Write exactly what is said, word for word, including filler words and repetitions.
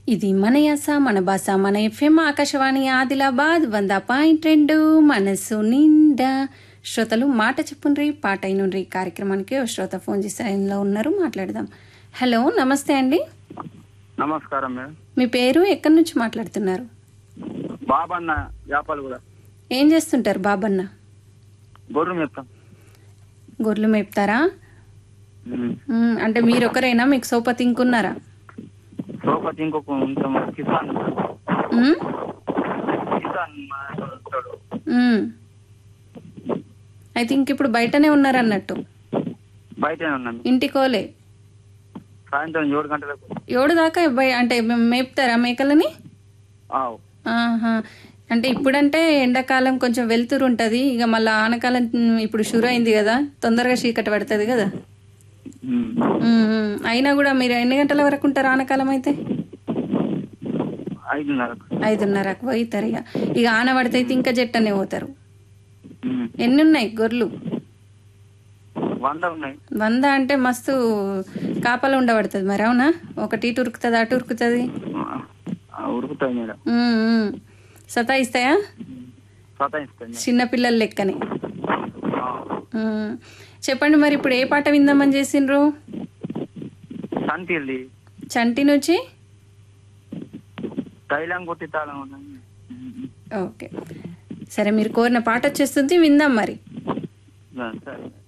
ఇది మన యాస మన భాష మన ఎఫ్ఎం ఆకాశవాణి ఆదిలాబాద్ వంద పాయింట్ రెండు మనసు నిండా. శ్రోతలు మాట చెప్పుండ్రి పాట అయినుండ్రి కార్యక్రమానికి ఓ శ్రోత ఫోన్ చేసి లైన్లో ఉన్నారు, మాట్లాడదాం. హలో, నమస్తే అండి. నమస్కారం మేడం. మీ పేరు, ఎక్కడి నుంచి మాట్లాడుతున్నారు? బాబన్న వ్యాపారాలు కూడా. ఏం చేస్తుంటారు బాబన్న? గొర్రెలు మేపుతాం. గొర్రెలు మేపుతారా? ఉమ్, అంటే మీరు ఒకరేనా, మీకు సోపతి ఇంకున్నారా? సోపతి ఇంకొక ఉంటాం. కిసాన్ ఉమ్, కిసాన్ మా ఉంటాడు. ఉమ్. అయితే ఇంక ఇప్పుడు బయటనే ఉన్నారన్నట్టు? బయటనే ఉన్నాను. ఇంటికోలే? సాయంత్రం ఏడు గంటలకు. ఏడు దాకా బయ- అంటే మేపుతారా మేకలని? ఆవు. ఆహా. అంటే ఇప్పుడంటే ఎండాకాలం కొంచెం వెలుతురు ఉంటుంది, ఇక మళ్ళీ ఆనకాలం ఇప్పుడు షురు అయింది కదా, తొందరగా చీకటి పడుతుంది కదా. ఉమ్. ఉమ్, ఉమ్. అయినా కూడా మీరు ఎన్ని గంటల వరకు ఉంటారు ఆనకాలం అయితే? ఐదున్నరకు. ఐదున్నరకు పోతారు. ఇక ఇక ఆన పడితే అయితే ఇంకా జట్టనే పోతారు. ఉమ్. ఎన్ని ఉన్నాయి గొర్రెలు? వంద ఉన్నాయి. వంద అంటే మస్తు కాపలు ఉండబడుతుంది మరి, అవునా? ఒకటి ఇటు ఉరుకుతుంది అటు ఉరుకుతుంది. ఆ, ఉరుకుతాయి మేడం. ఉమ్, ఉమ్. సతాయిస్తాయా? సతాయిస్తాయి. చిన్నపిల్లల లెక్కని. ఆ. ఉమ్. చెప్పండి మరి, ఇప్పుడు ఏ పాట విందామని చేసిండ్రు? సంతిల్లి చంటి నుంచి తైలం కొట్టి తాళం ఉన్నాయి. ఓకే, సరే, మీరు కోరిన పాట వచ్చేస్తుంది, విందాం మరి. సరే.